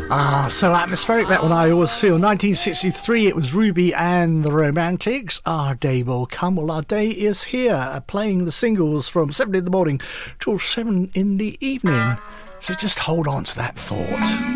So atmospheric, that one I always feel. 1963, it was Ruby and the Romantics. Our day will come. Well, our day is here, playing the singles from 7 in the morning till 7 in the evening. So just hold on to that thought.